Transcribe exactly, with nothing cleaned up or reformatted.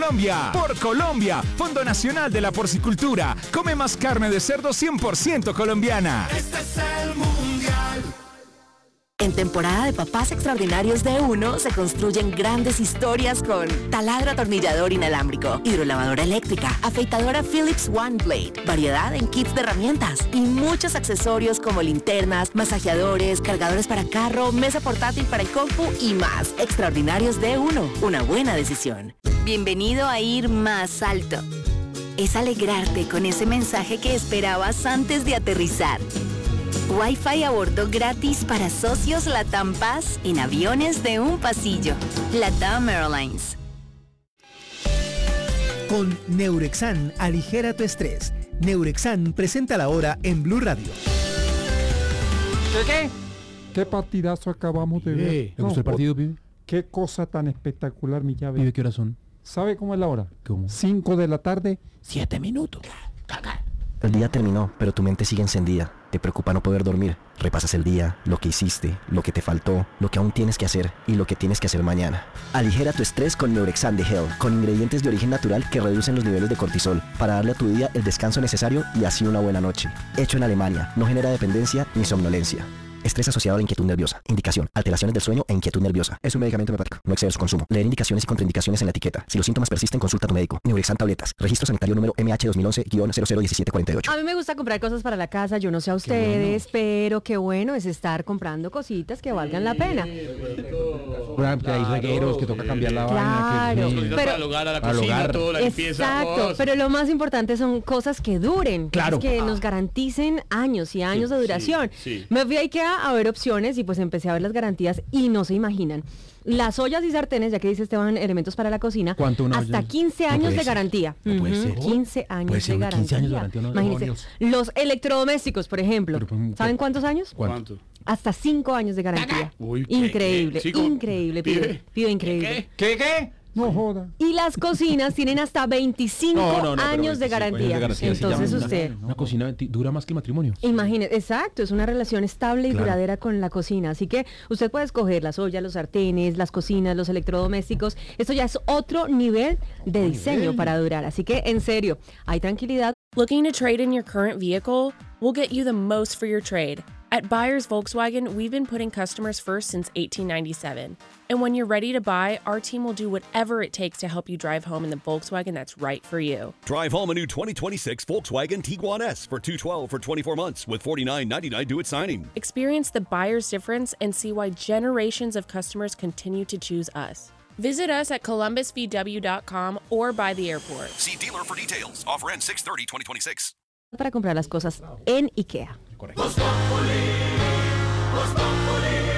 Colombia. Por Colombia, Fondo Nacional de la Porcicultura. Come más carne de cerdo cien por ciento colombiana. Este es el Mundial. En temporada de papás extraordinarios de Uno se construyen grandes historias con taladro atornillador inalámbrico, hidrolavadora eléctrica, afeitadora Philips One Blade, variedad en kits de herramientas y muchos accesorios como linternas, masajeadores, cargadores para carro, mesa portátil para el compu y más. Extraordinarios de Uno, una buena decisión. Bienvenido a Ir Más Alto. Es alegrarte con ese mensaje que esperabas antes de aterrizar. Wi-Fi a bordo gratis para socios LATAM Paz en aviones de un pasillo. LATAM Airlines. Con Neurexan, aligera tu estrés. Neurexan presenta la hora en Blue Radio. ¿Qué qué? ¿Qué partidazo acabamos de ver? ¿Le gustó el partido, pibe? Qué cosa tan espectacular, mi llave. Pibe, ¿qué horas son? ¿Sabe cómo es la hora? ¿Cómo? Cinco de la tarde, siete minutos. El día terminó, pero tu mente sigue encendida. Te preocupa no poder dormir. Repasas el día, lo que hiciste, lo que te faltó, lo que aún tienes que hacer y lo que tienes que hacer mañana. Aligera tu estrés con Neurexan de Hell, con ingredientes de origen natural que reducen los niveles de cortisol, para darle a tu día el descanso necesario y así una buena noche. Hecho en Alemania, no genera dependencia ni somnolencia. Estrés asociado a la inquietud nerviosa. Indicación: alteraciones del sueño e inquietud nerviosa. Es un medicamento homeopático. No exceder su consumo. Leer indicaciones y contraindicaciones en la etiqueta. Si los síntomas persisten, consulta a tu médico. Neurexan tabletas. Registro sanitario número M H dos mil once guion cero cero diecisiete cuarenta y ocho. A mí me gusta comprar cosas para la casa. Yo no sé a ustedes, bueno. pero qué bueno es estar comprando cositas que valgan la pena. Claro, que hay regueros, que toca cambiar la claro, vaina. Que, pero, para el hogar, a la cocina, todo, la limpieza. Exacto, oh, pero lo más importante son cosas que duren. Claro. Que ah. nos garanticen años y años sí, de duración. Sí, sí. Me fui a IKEA a ver opciones y pues empecé a ver las garantías y no se imaginan. Las ollas y sartenes, ya que dice Esteban, elementos para la cocina, ¿cuánto una hasta olla? quince años no de garantía. No puede uh-huh. ser. quince años puede ser, de garantía. quince años de garantía. No, imagínense. Los electrodomésticos, por ejemplo. Pero, pues, ¿saben cuántos años? ¿Cuánto? Hasta cinco años de garantía. Uy, increíble, ¿qué? ¿Sí, increíble, pibe, pibe, increíble. ¿Qué? ¿Qué? ¿Qué? No joda. Y las cocinas tienen hasta veinticinco no, no, no, años de garantía. De garantía. Entonces sí, usted... Una, una cocina dura más que el matrimonio. Imagínese, exacto, es una relación estable y claro. duradera con la cocina. Así que usted puede escoger las ollas, los sartenes, las cocinas, los electrodomésticos. Esto ya es otro nivel de diseño para durar. Así que, en serio, hay tranquilidad. Looking to trade in your current vehicle? We'll get you the most for your trade. At Buyers Volkswagen, we've been putting customers first since eighteen ninety-seven. And when you're ready to buy, our team will do whatever it takes to help you drive home in the Volkswagen that's right for you. Drive home a new twenty twenty-six Volkswagen Tiguan S for two hundred twelve for twenty-four months with forty-nine ninety-nine due at signing. Experience the buyer's difference and see why generations of customers continue to choose us. Visit us at columbus v w dot com or by the airport. See dealer for details. Offer ends six thirty twenty twenty-six. Para comprar las cosas en IKEA. Correcto. Voz Populi, Voz Populi.